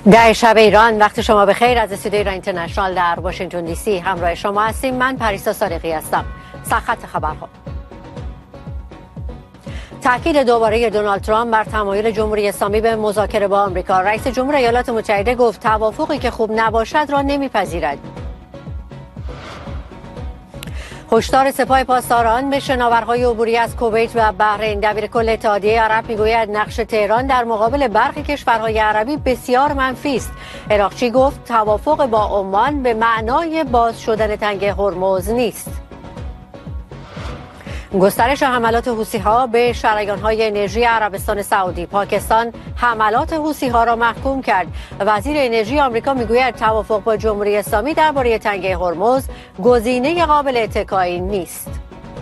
در شب ایران وقت شما بخیر. از استودیوی ایران اینترنشنال در واشنگتن دی سی همراه شما هستیم. من پریسا صادقی هستم. سرخط خبرها: تاکید دوباره دونالد ترامپ بر تمایل جمهوری اسلامی به مذاکره با آمریکا. رئیس جمهور ایالات متحده گفت توافقی که خوب نباشد را نمیپذیرد. هشدار سپاه پاسداران به شناورهای عبوری از کویت و بحرین. دبیرکل اتحادیه عرب میگوید نقش تهران در مقابل برخی کشورهای عربی بسیار منفی است. عراقچی گفت توافق با عمان به معنای باز شدن تنگه هرمز نیست. گسترش حملات حوثی‌ها به شریان‌های انرژی عربستان سعودی. پاکستان حملات حوثی‌ها را محکوم کرد. وزیر انرژی آمریکا میگوید توافق با جمهوری اسلامی درباره تنگه هرمز گزینه قابل اتکایی نیست.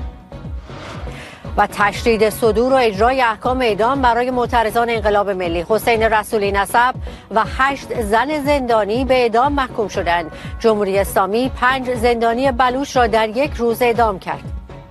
و تشدید صدور و اجرای احکام اعدام برای معترضان انقلاب ملی. حسین رسولی نسب و 8 زن زندانی به اعدام محکوم شدند. جمهوری اسلامی 5 زندانی بلوچ را در یک روز اعدام کرد.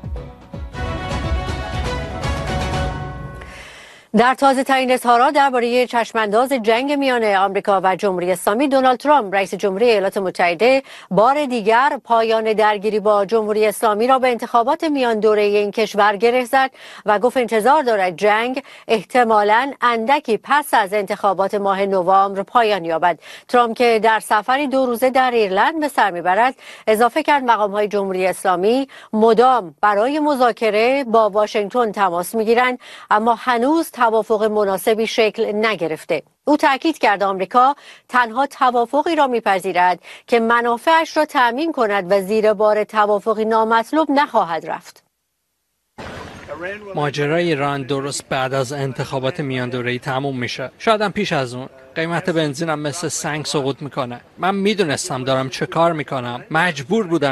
در تازه ترین اظهارات درباره چشمانداز جنگ میان آمریکا و جمهوری اسلامی، دونالد ترامپ رئیس جمهوری ایالات متحده بار دیگر پایان درگیری با جمهوری اسلامی را به انتخابات میان دوره این کشور گره زد و گفت انتظار دارد جنگ احتمالاً اندکی پس از انتخابات ماه نوامبر پایان یابد. ترامپ که در سفری 2 روزه در ایرلند به سر میبرد اضافه کرد مقام‌های جمهوری اسلامی مدام برای مذاکره با واشنگتن تماس میگیرند اما هنوز توافق مناسبی شکل نگرفته. او تاکید کرد آمریکا تنها توافقی را میپذیرد که منافعش را تأمین کند و زیر بار توافقی نامطلوب نخواهد رفت. ماجرای ایران درست بعد از انتخابات میان دوره‌ای تموم میشه. شاید هم پیش از اون. قیمت بنزینم مثل سنگ سقوط میکنه. من میدونستم دارم چه کار میکنم. مجبور بودم